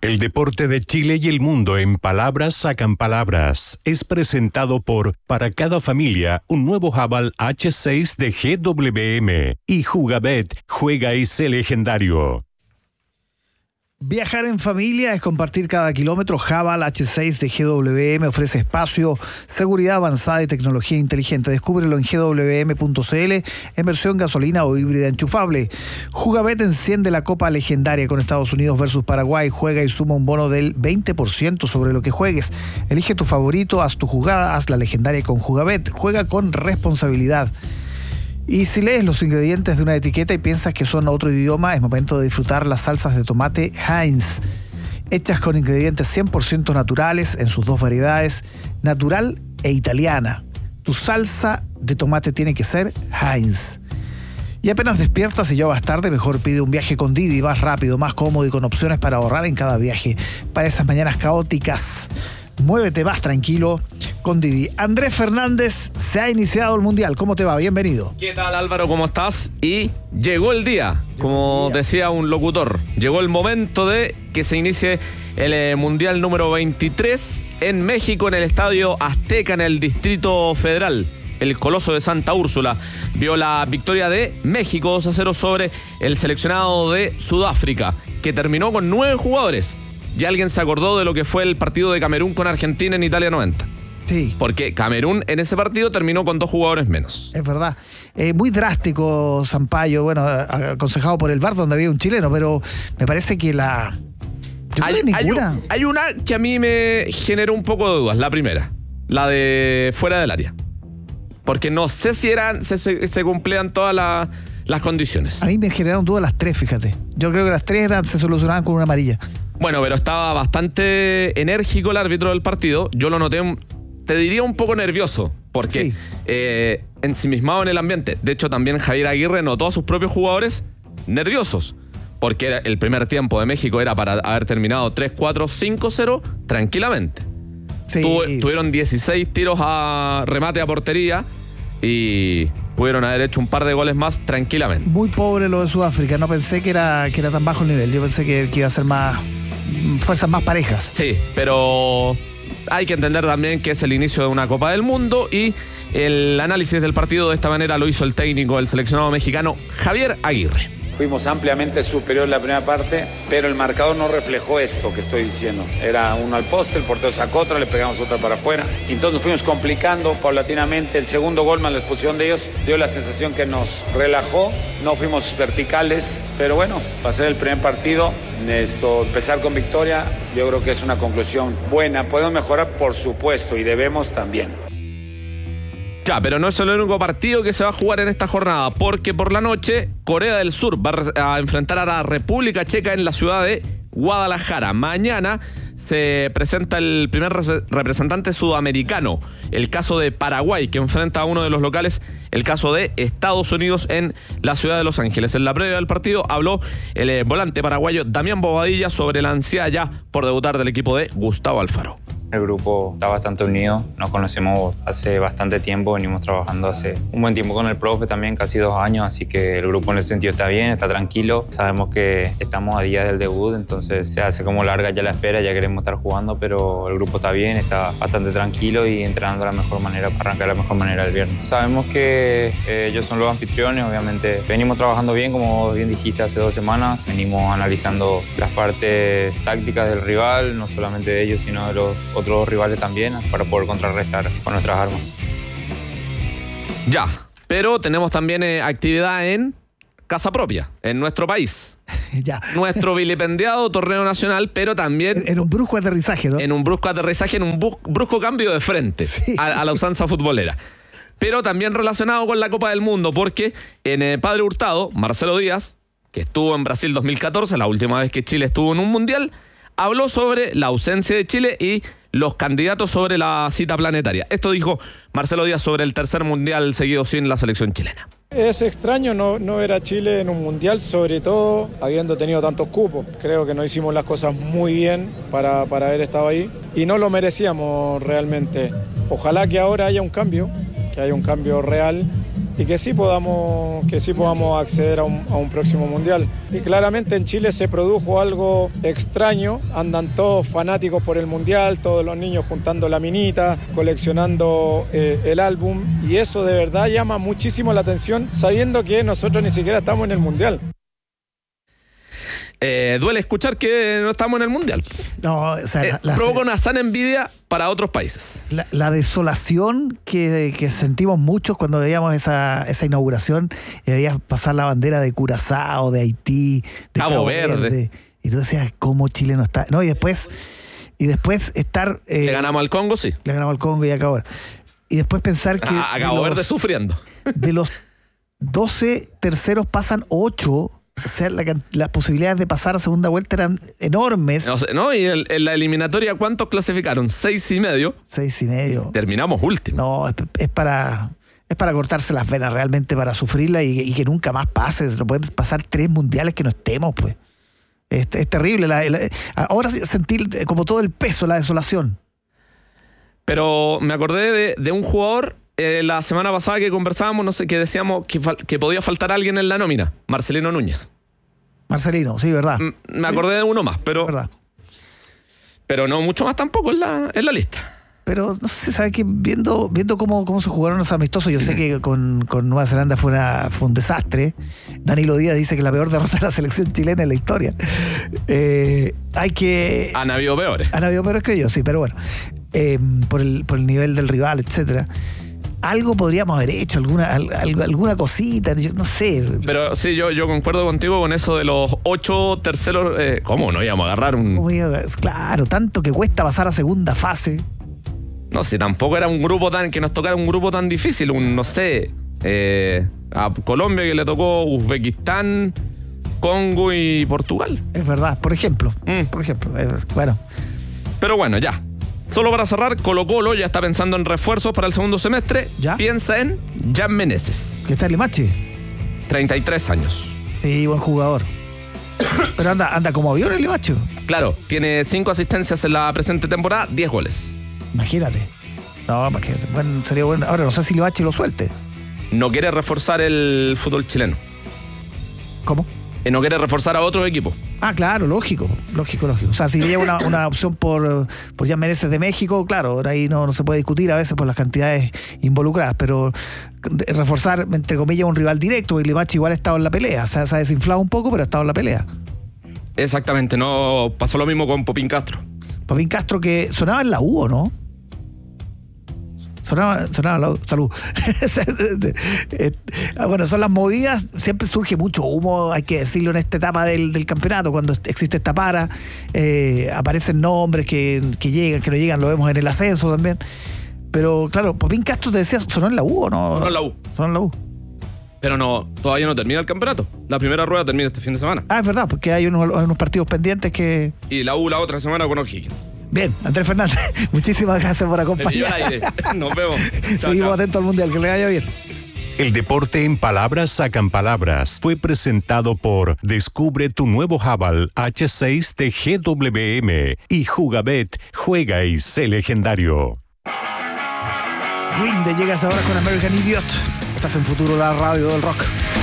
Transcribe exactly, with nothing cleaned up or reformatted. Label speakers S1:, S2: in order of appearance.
S1: El deporte de Chile y el mundo en palabras sacan palabras. Es presentado por Para cada familia, un nuevo Haval H seis de G W M. Y Jugabet, juega y sé legendario.
S2: Viajar en familia es compartir cada kilómetro. Haval H seis de G W M ofrece espacio, seguridad avanzada y tecnología inteligente. Descúbrelo en G W M punto C L en versión gasolina o híbrida enchufable. Jugabet enciende la Copa Legendaria con Estados Unidos versus Paraguay. Juega y suma un bono del veinte por ciento sobre lo que juegues. Elige tu favorito, haz tu jugada, haz la legendaria con Jugabet. Juega con responsabilidad. Y si lees los ingredientes de una etiqueta y piensas que son otro idioma, es momento de disfrutar las salsas de tomate Heinz, hechas con ingredientes cien por ciento naturales en sus dos variedades, natural e italiana. Tu salsa de tomate tiene que ser Heinz. Y apenas despiertas y ya vas tarde, mejor pide un viaje con Didi, más rápido, más cómodo y con opciones para ahorrar en cada viaje. Para esas mañanas caóticas, muévete más tranquilo con Didi. Andrés Fernández, se ha iniciado el Mundial. ¿Cómo te va? Bienvenido.
S3: ¿Qué tal, Álvaro? ¿Cómo estás? Y llegó el día, como decía un locutor. Llegó el momento de que se inicie el eh, Mundial número veintitrés en México, en el Estadio Azteca, en el Distrito Federal. El Coloso de Santa Úrsula vio la victoria de México dos a cero sobre el seleccionado de Sudáfrica, que terminó con nueve jugadores. ¿Y alguien se acordó de lo que fue el partido de Camerún con Argentina en Italia noventa?
S2: Sí.
S3: Porque Camerún en ese partido terminó con dos jugadores menos.
S2: Es verdad. Eh, muy drástico, Sampaio, bueno, aconsejado por el V A R donde había un chileno, pero me parece que la... Yo
S3: hay,
S2: creo que ninguna.
S3: Hay, hay una que a mí me generó un poco de dudas, la primera, la de fuera del área. Porque no sé si eran, se, se cumplían todas la, las condiciones.
S2: A mí me generaron dudas las tres, fíjate. Yo creo que las tres eran, se solucionaban con una amarilla.
S3: Bueno, pero estaba bastante enérgico el árbitro del partido. Yo lo noté, te diría un poco nervioso, porque sí. eh, ensimismado en el ambiente. De hecho, también Javier Aguirre notó a sus propios jugadores nerviosos, porque el primer tiempo de México era para haber terminado tres cuatro cinco cero tranquilamente. Sí. Tu, tuvieron dieciséis tiros a remate a portería y pudieron haber hecho un par de goles más tranquilamente.
S2: Muy pobre lo de Sudáfrica. No pensé que era, que era tan bajo el nivel. Yo pensé que, que iba a ser más fuerzas más parejas.
S3: Sí, pero hay que entender también que es el inicio de una Copa del Mundo y el análisis del partido de esta manera lo hizo el técnico del seleccionado mexicano Javier Aguirre.
S4: Fuimos ampliamente superior en la primera parte, pero el marcador no reflejó esto que estoy diciendo. Era uno al poste, el portero sacó otra, le pegamos otra para afuera. Entonces fuimos complicando paulatinamente. El segundo gol más la expulsión de ellos dio la sensación que nos relajó. No fuimos verticales, pero bueno, para ser el primer partido, esto, empezar con victoria, yo creo que es una conclusión buena. Podemos mejorar, por supuesto, y debemos también.
S3: Ya, pero no es el único partido que se va a jugar en esta jornada, porque por la noche Corea del Sur va a enfrentar a la República Checa en la ciudad de Guadalajara. Mañana se presenta el primer representante sudamericano, el caso de Paraguay, que enfrenta a uno de los locales, el caso de Estados Unidos en la ciudad de Los Ángeles. En la previa del partido habló el volante paraguayo Damián Bobadilla sobre la ansiedad ya por debutar del equipo de Gustavo Alfaro.
S5: El grupo está bastante unido, nos conocemos hace bastante tiempo, venimos trabajando hace un buen tiempo con el profe también, casi dos años, así que el grupo en ese sentido está bien, está tranquilo. Sabemos que estamos a días del debut, entonces se hace como larga ya la espera, ya queremos estar jugando, pero el grupo está bien, está bastante tranquilo y entrenando de la mejor manera para arrancar de la mejor manera el viernes. Sabemos que eh, ellos son los anfitriones, obviamente venimos trabajando bien, como bien dijiste hace dos semanas, venimos analizando las partes tácticas del rival, no solamente de ellos, sino de los otros otros rivales también, para poder contrarrestar con nuestras armas.
S3: Ya, pero tenemos también eh, actividad en casa propia, en nuestro país.
S2: Ya.
S3: Nuestro vilipendiado torneo nacional, pero también...
S2: En un brusco aterrizaje, ¿no?
S3: En un brusco aterrizaje, en un bus, brusco cambio de frente sí. a, a la usanza futbolera. Pero también relacionado con la Copa del Mundo, porque en eh, Padre Hurtado, Marcelo Díaz, que estuvo en Brasil dos mil catorce, la última vez que Chile estuvo en un mundial, habló sobre la ausencia de Chile y los candidatos sobre la cita planetaria. Esto dijo Marcelo Díaz sobre el tercer mundial seguido sin la selección chilena.
S6: Es extraño no, no ver a Chile en un mundial, sobre todo habiendo tenido tantos cupos. Creo que no hicimos las cosas muy bien para, para haber estado ahí y no lo merecíamos realmente. Ojalá que ahora haya un cambio, que haya un cambio real y que sí podamos, que sí podamos acceder a un, a un próximo mundial. Y claramente en Chile se produjo algo extraño, andan todos fanáticos por el mundial, todos los niños juntando la minita, coleccionando eh, el álbum, y eso de verdad llama muchísimo la atención sabiendo que nosotros ni siquiera estamos en el mundial.
S3: Eh, duele escuchar que no estamos en el mundial.
S2: No, o sea,
S3: eh,
S2: la, la,
S3: provoca una sana envidia para otros países.
S2: La, la desolación que, que sentimos muchos cuando veíamos esa, esa inauguración, y veías pasar la bandera de Curazao, de Haití, de
S3: Cabo, Cabo Verde. Verde.
S2: Y tú decías, ¿cómo Chile no está? No, y después, y después estar. Eh,
S3: le ganamos al Congo, sí.
S2: Le ganamos al Congo y a Cabo Verde. Y después pensar que.
S3: A, a Cabo Verde
S2: los,
S3: sufriendo.
S2: De los doce terceros pasan ocho. O sea, la, las posibilidades de pasar a segunda vuelta eran enormes.
S3: No, no y el, en la eliminatoria, ¿cuántos clasificaron? Seis y medio.
S2: Seis y medio.
S3: Terminamos último.
S2: No, es, es para es para cortarse las venas realmente, para sufrirla y, y que nunca más pase. No pueden pasar tres mundiales que no estemos, pues. Es, es terrible. La, la, ahora sentir como todo el peso, la desolación.
S3: Pero me acordé de, de un jugador... Eh, la semana pasada que conversábamos, no sé, que decíamos que, fal- que podía faltar alguien en la nómina, Marcelino Núñez.
S2: Marcelino, sí, verdad.
S3: M- me acordé de uno más, pero
S2: verdad.
S3: Pero no mucho más tampoco en la, en la lista.
S2: Pero no sé, ¿sabe qué? Viendo, viendo cómo, cómo se jugaron los amistosos, yo sé que con, con Nueva Zelanda fue, una, fue un desastre. Danilo Díaz dice que la peor derrota de la selección chilena en la historia. Eh, hay que...
S3: Han habido peores.
S2: Han habido peores que yo, sí, pero bueno. Eh, por, el, por el nivel del rival, etcétera. Algo podríamos haber hecho, alguna, algo, alguna cosita, yo no sé.
S3: Pero sí, yo, yo concuerdo contigo con eso de los ocho terceros. Eh, ¿Cómo no íbamos a agarrar un...?
S2: Claro, tanto que cuesta pasar a segunda fase.
S3: No, si tampoco era un grupo tan... que nos tocara un grupo tan difícil, un, no sé, eh, a Colombia que le tocó Uzbekistán, Congo y Portugal.
S2: Es verdad, por ejemplo.
S3: Mm.
S2: Por ejemplo, eh, bueno.
S3: Pero bueno, ya. Solo para cerrar, Colo-Colo ya está pensando en refuerzos para el segundo semestre.
S2: ¿Ya?
S3: Piensa en Jan Meneses.
S2: ¿Qué está el Limache?
S3: treinta y tres años.
S2: Sí, buen jugador. Pero anda, anda como avión el Limache.
S3: Claro, tiene cinco asistencias en la presente temporada, diez goles.
S2: Imagínate. No, imagínate. Bueno, sería bueno. Ahora no sé si Limache lo suelte.
S3: No quiere reforzar el fútbol chileno.
S2: ¿Cómo?
S3: Eh, no quiere reforzar a otro equipo.
S2: Ah, claro, lógico, lógico, lógico. O sea, si llega una, una opción por, por Jan Meneses de México, claro, ahora ahí no, no se puede discutir a veces por las cantidades involucradas, pero reforzar, entre comillas, un rival directo, y Limache igual ha estado en la pelea, o sea, se ha desinflado un poco, pero ha estado en la pelea.
S3: Exactamente, no pasó lo mismo con Popín Castro.
S2: Popín Castro que sonaba en la U, ¿no? Sonaba, sonaba la U, salud. Bueno, son las movidas, siempre surge mucho humo, hay que decirlo, en esta etapa del, del campeonato, cuando existe esta para, eh, aparecen nombres que, que llegan, que no llegan, lo vemos en el ascenso también. Pero claro, Popín Castro te decía, ¿sonó en la U o no?
S3: Sonó en la U.
S2: Sonó en la U.
S3: Pero no, todavía no termina el campeonato. La primera rueda termina este fin de semana.
S2: Ah, es verdad, porque hay unos, hay unos partidos pendientes que...
S3: Y la U la otra semana con O'Higgins.
S2: Bien, Andrés Fernández, muchísimas gracias por acompañarnos.
S3: Nos vemos. Chao,
S2: Seguimos
S3: chao.
S2: atentos al Mundial, que le vaya bien.
S1: El deporte en palabras sacan palabras fue presentado por Descubre tu nuevo Haval H seis de G W M y Jugabet, juega y sé legendario.
S2: Green Day llega hasta ahora con American Idiot. Estás en Futuro, la radio del rock.